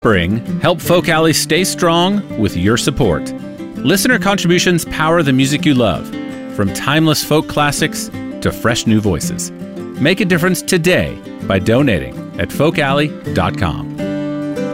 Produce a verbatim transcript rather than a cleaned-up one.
Spring, help Folk Alley stay strong with your support. Listener contributions power the music you love, from timeless folk classics to fresh new voices. Make a difference today by donating at folk alley dot com.